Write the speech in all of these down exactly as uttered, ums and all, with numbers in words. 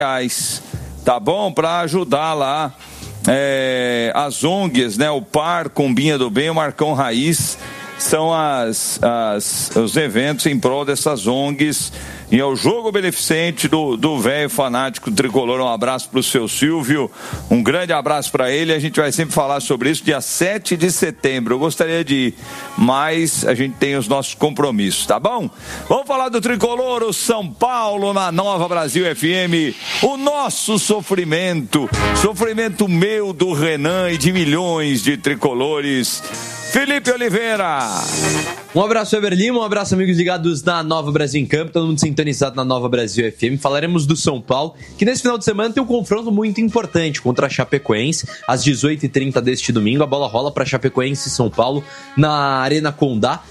reais, tá bom? Para ajudar lá é, as O N Gs, né? O Par, Combinha do Bem, o Marcão Raiz, são as, as, os eventos em prol dessas O N Gs. E é o jogo beneficente do do velho fanático tricolor. Um abraço pro seu Silvio, um grande abraço para ele. A gente vai sempre falar sobre isso dia sete de setembro. Eu gostaria de ir, mas a gente tem os nossos compromissos, tá bom? Vamos falar do tricolor, o São Paulo na Nova Brasil F M. O nosso sofrimento, sofrimento meu, do Renan e de milhões de tricolores. Felipe Oliveira. Um abraço, Eber Lima, um abraço, amigos ligados na Nova Brasil em Campo, todo mundo sintonizado na Nova Brasil F M. Falaremos do São Paulo, que nesse final de semana tem um confronto muito importante contra a Chapecoense, às dezoito e trinta deste domingo. A bola rola para Chapecoense e São Paulo na Arena Condá.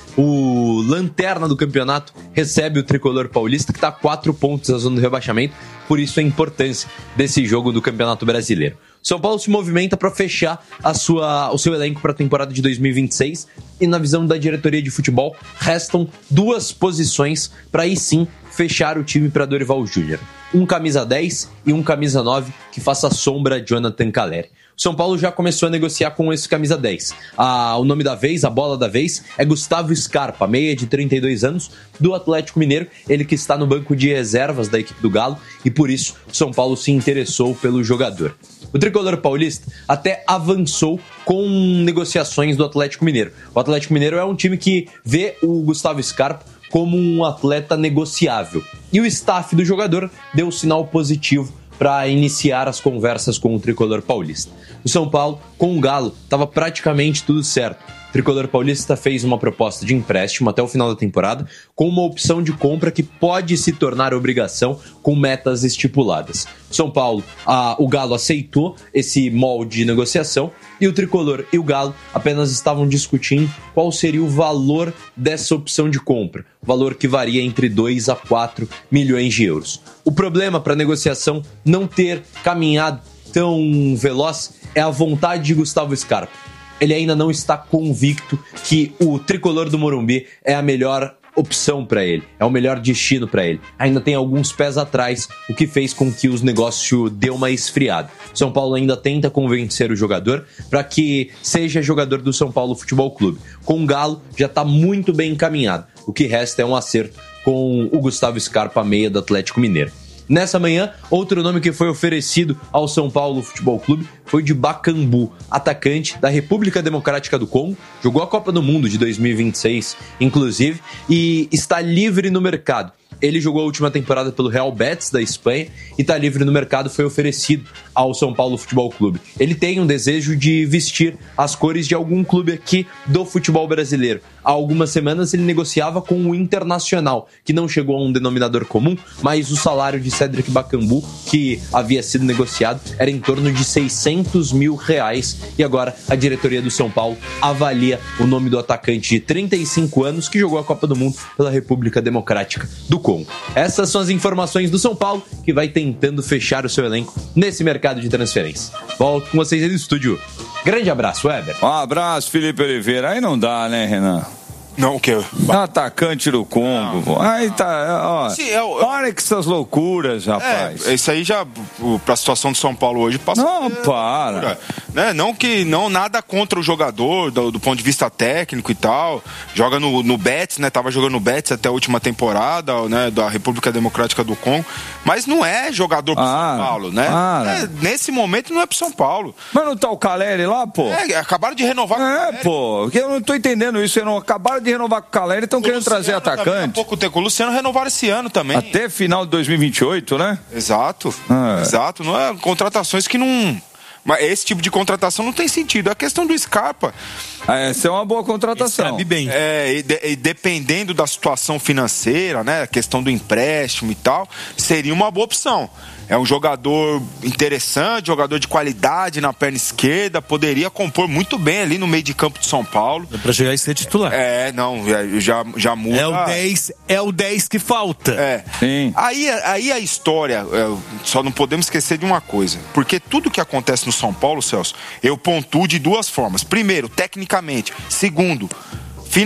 O lanterna do campeonato recebe o tricolor paulista, que está a quatro pontos da zona do rebaixamento, por isso a importância desse jogo do Campeonato Brasileiro. São Paulo se movimenta para fechar a sua, o seu elenco para a temporada de dois mil e vinte e seis e, na visão da diretoria de futebol, restam duas posições para aí sim fechar o time para Dorival Júnior. Um camisa dez e um camisa nove que faça sombra a Jonathan Calleri. O São Paulo já começou a negociar com esse camisa dez. Ah, o nome da vez, a bola da vez, é Gustavo Scarpa, meia de trinta e dois anos, do Atlético Mineiro, ele que está no banco de reservas da equipe do Galo, e por isso o São Paulo se interessou pelo jogador. O tricolor paulista até avançou com negociações do Atlético Mineiro. O Atlético Mineiro é um time que vê o Gustavo Scarpa como um atleta negociável. E o staff do jogador deu um sinal positivo para iniciar as conversas com o tricolor paulista. O São Paulo, com o Galo, estava praticamente tudo certo. O tricolor paulista fez uma proposta de empréstimo até o final da temporada, com uma opção de compra que pode se tornar obrigação com metas estipuladas. O São Paulo, a, o Galo aceitou esse molde de negociação e o tricolor e o Galo apenas estavam discutindo qual seria o valor dessa opção de compra, valor que varia entre dois a quatro milhões de euros. O problema para a negociação não ter caminhado tão veloz é a vontade de Gustavo Scarpa. Ele ainda não está convicto que o tricolor do Morumbi é a melhor opção para ele, é o melhor destino para ele. Ainda tem alguns pés atrás, o que fez com que os negócios deu uma esfriada. São Paulo ainda tenta convencer o jogador para que seja jogador do São Paulo Futebol Clube. Com o Galo já está muito bem encaminhado. O que resta é um acerto com o Gustavo Scarpa, meia do Atlético Mineiro. Nessa manhã, outro nome que foi oferecido ao São Paulo Futebol Clube foi de Bakambu, atacante da República Democrática do Congo, jogou a Copa do Mundo de dois mil e vinte e seis, inclusive, e está livre no mercado. Ele jogou a última temporada pelo Real Betis da Espanha e está livre no mercado, foi oferecido ao São Paulo Futebol Clube. Ele tem um desejo de vestir as cores de algum clube aqui do futebol brasileiro. Há algumas semanas ele negociava com o Internacional, que não chegou a um denominador comum, mas o salário de Cédric Bakambu, que havia sido negociado, era em torno de seiscentos mil reais. E agora a diretoria do São Paulo avalia o nome do atacante de trinta e cinco anos que jogou a Copa do Mundo pela República Democrática do Congo. Essas são as informações do São Paulo, que vai tentando fechar o seu elenco nesse mercado de transferência. Volto com vocês aí do estúdio. Grande abraço, Weber. Um abraço, Felipe Oliveira. Aí não dá, né, Renan? Não, o quê? Atacante do Congo. Não. Aí tá, ó. Sim, eu, eu... Para com essas loucuras, rapaz. É, isso aí já, pra situação do São Paulo hoje, passa. Não, é, para. Né? Não que, não, nada contra o jogador, do, do ponto de vista técnico e tal. Joga no, no Betis, né? Tava jogando no Betis até a última temporada, né? Da República Democrática do Congo. Mas não é jogador pro ah, São Paulo, né? É, nesse momento não é pro São Paulo. Mas não tá o Calleri lá, pô? É, acabaram de renovar com o Calleri. É, pô, porque eu não tô entendendo isso. Eu não acabaram de renovar com o Calleri, estão querendo Luciano trazer atacante. Também, há pouco tempo. O Luciano renovaram esse ano também. Até final de dois mil e vinte e oito, né? Exato. Ah. Exato. Não é contratações que não... Mas esse tipo de contratação não tem sentido. A questão do Scarpa... Essa é uma boa contratação. Sabe bem. É, e, de, e dependendo da situação financeira, né? A questão do empréstimo e tal, seria uma boa opção. É um jogador interessante, jogador de qualidade na perna esquerda, poderia compor muito bem ali no meio de campo de São Paulo. É pra chegar e ser titular. É, não, já, já muda. É o dez, é o dez que falta. É. Sim. Aí, aí a história, só não podemos esquecer de uma coisa, porque tudo que acontece no São Paulo, Celso, eu pontuo de duas formas. Primeiro, tecnicamente. Segundo,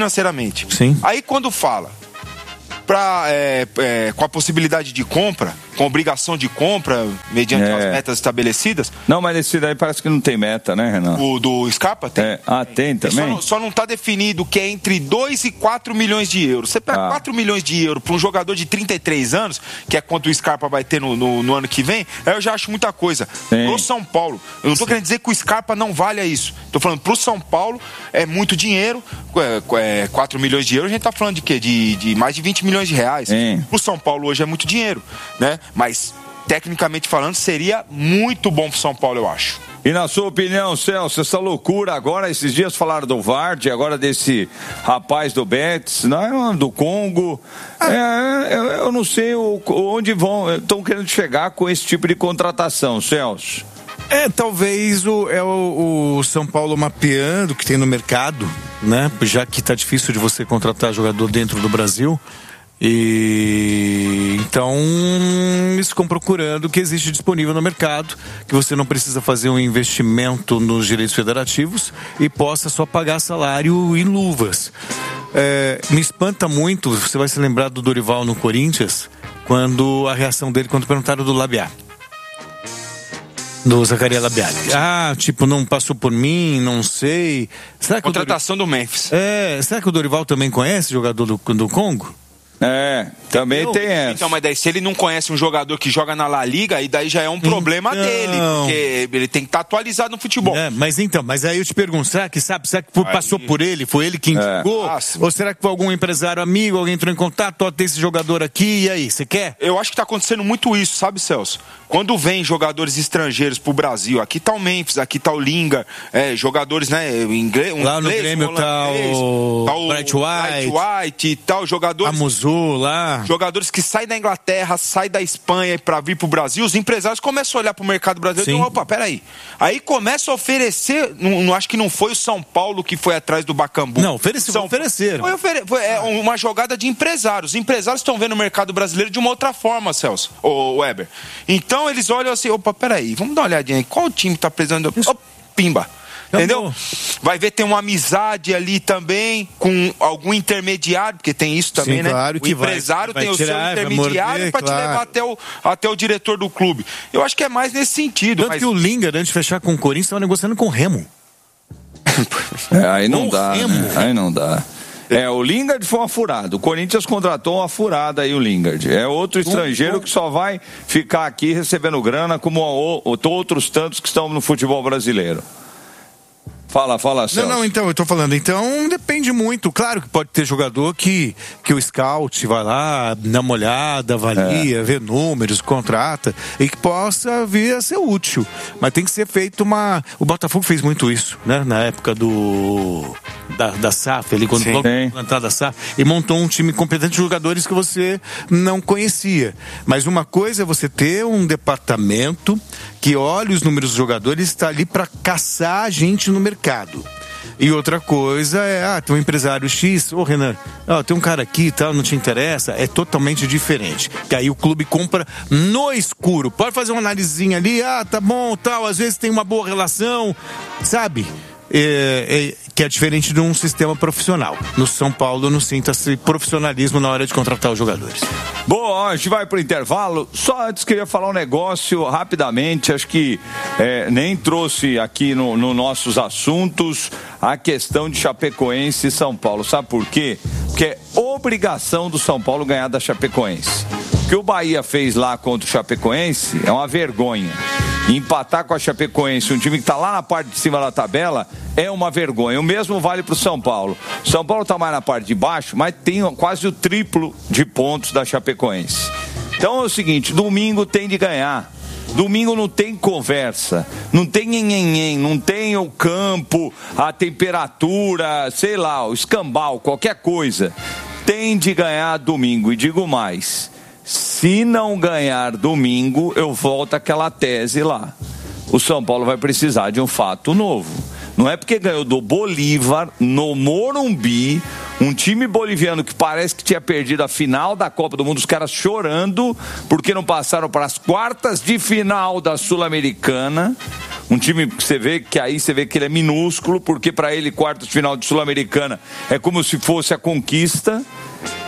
financeiramente. Sim. Aí quando fala pra, é, é, com a possibilidade de compra, com obrigação de compra, mediante é. as metas estabelecidas. Não, mas esse daí parece que não tem meta, né, Renan? O do Scarpa tem. É. Ah, tem também? Só, só não está definido que é entre dois e quatro milhões de euros. Você pega ah. quatro milhões de euros para um jogador de trinta e três anos, que é quanto o Scarpa vai ter no, no, no ano que vem, aí eu já acho muita coisa. Sim. Pro São Paulo, eu não estou querendo dizer que o Scarpa não vale isso. Estou falando, pro São Paulo é muito dinheiro, é, é, quatro milhões de euros, a gente está falando de quê? De, de mais de vinte milhões de reais. Sim. Pro São Paulo hoje é muito dinheiro, né? Mas, tecnicamente falando, seria muito bom pro São Paulo, eu acho. E na sua opinião, Celso, essa loucura agora, esses dias falaram do Vardy, agora desse rapaz do Betis, não, do Congo, é, eu, eu não sei o, onde vão, estão querendo chegar com esse tipo de contratação, Celso. É, talvez o, é o, o São Paulo mapeando o que tem no mercado, né? Já que tá difícil de você contratar jogador dentro do Brasil. E então eles ficam procurando o que existe disponível no mercado, que você não precisa fazer um investimento nos direitos federativos e possa só pagar salário em luvas. É, me espanta muito, você vai se lembrar do Dorival no Corinthians, quando a reação dele quando perguntaram do Labiat. Do Zacarias Labiat. Ah, tipo, não passou por mim, não sei. Será que Contratação o Dorival... do Memphis. É, será que o Dorival também conhece jogador do, do Congo? É, também eu, tem essa. Então, mas daí se ele não conhece um jogador que joga na La Liga, aí daí já é um problema então... dele, porque ele tem que estar atualizado no futebol. É, mas então, mas aí eu te pergunto, será que sabe, será que aí... passou por ele, foi ele que indicou? É. Ou será que foi algum empresário amigo, alguém entrou em contato, ó, tem esse jogador aqui, e aí, você quer? Eu acho que tá acontecendo muito isso, sabe, Celso? Quando vem jogadores estrangeiros pro Brasil, aqui tá o Memphis, aqui tá o Lingard, é, jogadores, né, inglês, um lá no inglês, Grêmio um tá o, tá o Bright White, Bright White e tal, jogadores... Amuzu lá... Jogadores que saem da Inglaterra, saem da Espanha para vir pro Brasil, os empresários começam a olhar pro mercado brasileiro e dizem, opa, peraí. Aí começa a oferecer, não, não acho que não foi o São Paulo que foi atrás do Bacambu. Não, ofereceu, São... ofereceram. Foi, ofere... foi é, uma jogada de empresários. Os empresários estão vendo o mercado brasileiro de uma outra forma, Celso, o Weber. Então eles olham assim, opa, peraí, vamos dar uma olhadinha aí, qual time tá precisando? Oh, pimba. Entendeu? Vai ver, tem uma amizade ali também com algum intermediário, porque tem isso também, sim, né? Claro, o que empresário vai, tem vai o seu intermediário para claro. te levar até o, até o diretor do clube. Eu acho que é mais nesse sentido. Tanto mas... que o Lingard, antes de fechar com o Corinthians, estava negociando com o Remo. É, aí não com dá, né? Aí não dá. É, o Lingard foi uma furada. O Corinthians contratou uma furada aí, o Lingard. É outro estrangeiro que só vai ficar aqui recebendo grana como outros tantos que estão no futebol brasileiro. Fala, fala, Celso. Não, não, então, eu tô falando, então depende muito. Claro que pode ter jogador que, que o scout vai lá, dá uma olhada, avalia, é. vê números, contrata, e que possa vir a ser útil. Mas tem que ser feito uma... O Botafogo fez muito isso, né? Na época do... Da, da S A F, ali, quando voltou a entrada da S A F, e montou um time competente de jogadores que você não conhecia. Mas uma coisa é você ter um departamento que olha os números dos jogadores e está ali para caçar a gente no mercado. E outra coisa é, ah, tem um empresário X, ô Renan, ó, tem um cara aqui e tal, não te interessa, é totalmente diferente. Que aí o clube compra no escuro. Pode fazer uma análisezinha ali, ah, tá bom, tal, às vezes tem uma boa relação, sabe? É, é, que é diferente de um sistema profissional. No São Paulo não sinta-se profissionalismo na hora de contratar os jogadores. Bom, a gente vai pro intervalo. Só antes queria falar um negócio rapidamente, acho que é, nem trouxe aqui no, no nossos assuntos a questão de Chapecoense e São Paulo. Sabe por quê? Porque é obrigação do São Paulo ganhar da Chapecoense. O que o Bahia fez lá contra o Chapecoense é uma vergonha. E empatar com a Chapecoense, um time que está lá na parte de cima da tabela, é uma vergonha. O mesmo vale para o São Paulo. O São Paulo está mais na parte de baixo, mas tem quase o triplo de pontos da Chapecoense. Então é o seguinte, domingo tem de ganhar. Domingo não tem conversa, não tem nhenhenhen, não tem o campo, a temperatura, sei lá, o escambau, qualquer coisa. Tem de ganhar domingo. E digo mais, se não ganhar domingo, eu volto àquela tese lá. O São Paulo vai precisar de um fato novo. Não é porque ganhou do Bolívar no Morumbi, um time boliviano que parece que tinha perdido a final da Copa do Mundo, os caras chorando porque não passaram para as quartas de final da Sul-Americana. Um time que você vê que aí você vê que ele é minúsculo, porque para ele quartas de final de Sul-Americana é como se fosse a conquista.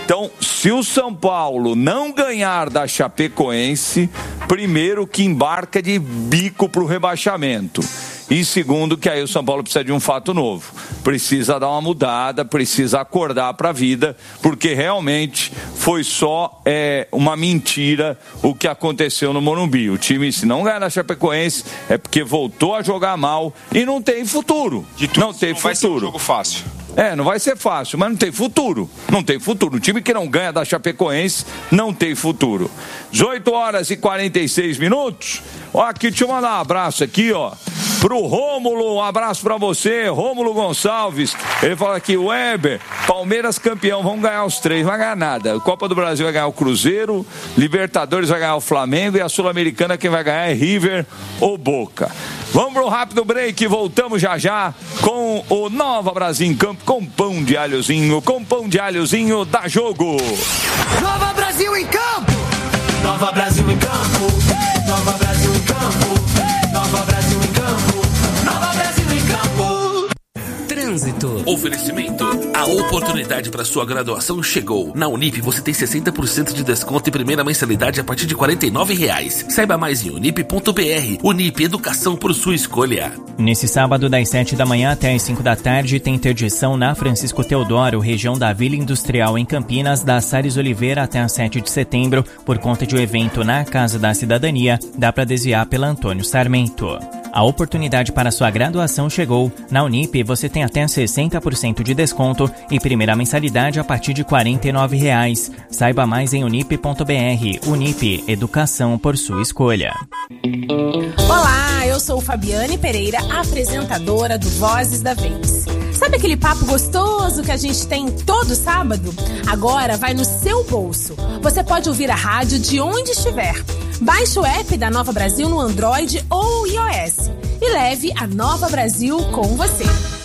Então, se o São Paulo não ganhar da Chapecoense, primeiro que embarca de bico para o rebaixamento. E segundo, que aí o São Paulo precisa de um fato novo. Precisa dar uma mudada, precisa acordar para a vida, porque realmente foi só é, uma mentira o que aconteceu no Morumbi. O time, se não ganhar da Chapecoense, é porque voltou a jogar mal e não tem futuro. De tudo, não tem não futuro. Vai ser um jogo fácil. É, não vai ser fácil, mas não tem futuro. Não tem futuro. O time que não ganha da Chapecoense não tem futuro. dezoito horas e quarenta e seis minutos. Ó, aqui, deixa eu mandar um abraço aqui, ó. Pro Rômulo, um abraço pra você, Rômulo Gonçalves. Ele fala aqui, Weber, Palmeiras campeão, vamos ganhar os três, não vai ganhar nada. Copa do Brasil vai ganhar o Cruzeiro, Libertadores vai ganhar o Flamengo e a Sul-Americana quem vai ganhar é River ou Boca. Vamos pro rápido break, voltamos já já com o Nova Brasil em Campo, com pão de alhozinho, com pão de alhozinho da Jogo. Nova Brasil em Campo! Nova Brasil em Campo! Nova Brasil em Campo! Nova Brasil em Campo! Nova Brasil em Campo! Trânsito. Oferecimento. A oportunidade para sua graduação chegou. Na Unip você tem sessenta por cento de desconto e primeira mensalidade a partir de quarenta e nove reais. Saiba mais em unip ponto br. Unip, educação por sua escolha. Nesse sábado, das sete da manhã até as cinco da tarde, tem interdição na Francisco Teodoro, região da Vila Industrial em Campinas, da Salles Oliveira até a sete de setembro, por conta de um evento na Casa da Cidadania. Dá para desviar pela Antônio Sarmento. A oportunidade para sua graduação chegou. Na Unip, você tem até sessenta por cento de desconto e primeira mensalidade a partir de quarenta e nove reais. Saiba mais em unip ponto br. Unip, educação por sua escolha. Olá, eu sou Fabiane Pereira, apresentadora do Vozes da Vez. Sabe aquele papo gostoso que a gente tem todo sábado? Agora vai no seu bolso. Você pode ouvir a rádio de onde estiver. Baixe o app da Nova Brasil no Android ou iOS e leve a Nova Brasil com você.